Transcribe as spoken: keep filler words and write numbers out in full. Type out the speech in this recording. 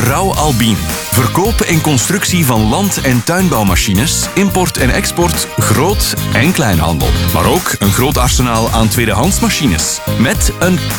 Rauw Albin. Verkoop en constructie van land- en tuinbouwmachines, import en export, groot- en kleinhandel. Maar ook een groot arsenaal aan tweedehands machines. Met een